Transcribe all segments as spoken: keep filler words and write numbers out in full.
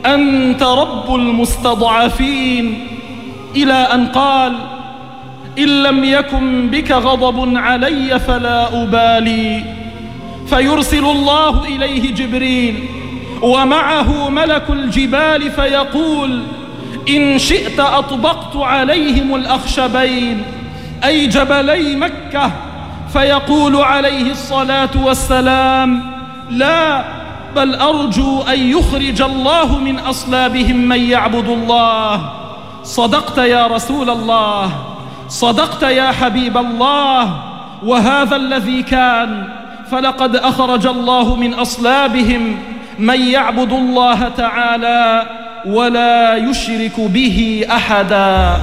أنت رب المستضعفين، إلى أن قال: إن لم يكن بك غضب علي فلا أبالي. فيرسل الله إليه جبريل ومعه ملك الجبال فيقول: إن شئت أطبقت عليهم الأخشبين، أي جبلي مكة. فيقول عليه الصلاة والسلام: لا، بل أرجو أن يخرج الله من أصلابهم من يعبد الله. صدقت يا رسول الله، صدقت يا حبيب الله، وهذا الذي كان. فلقد أخرج الله من أصلابهم من يعبد الله تعالى ولا يشرك به أحدا.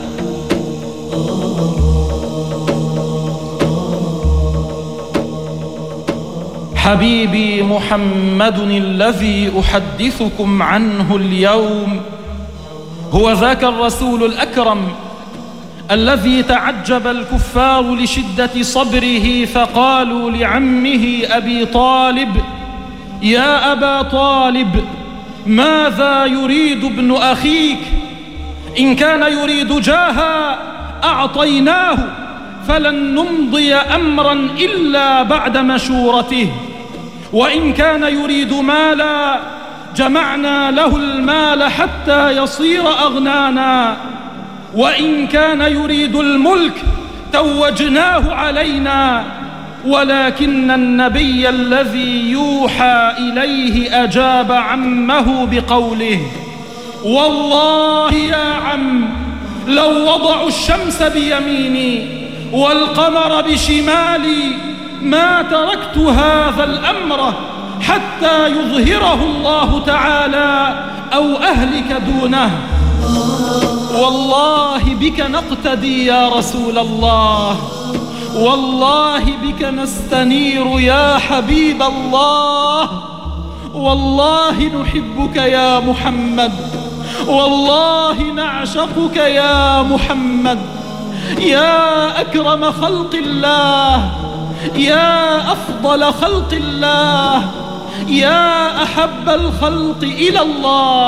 حبيبي محمد الذي أحدثكم عنه اليوم هو ذاك الرسول الأكرم الذي تعجب الكفار لشدة صبره، فقالوا لعمه أبي طالب: يا أبا طالب، ماذا يريد ابن أخيك؟ إن كان يريد جاها أعطيناه، فلن نمضي أمرا إلا بعد مشورته، وإن كان يريد مالا جمعنا له المال حتى يصير أغنانا، وإن كان يريد الملك توجناه علينا. ولكن النبي الذي يوحى إليه أجاب عمه بقوله: والله يا عم، لو وضعوا الشمس بيميني والقمر بشمالي ما تركت هذا الأمر حتى يظهره الله تعالى أو أهلك دونه. والله بك نقتدي يا رسول الله، والله بك نستنير يا حبيب الله، والله نحبك يا محمد، والله نعشقك يا محمد، يا أكرم خلق الله، يا أفضل خلق الله، يا أحب الخلق إلى الله.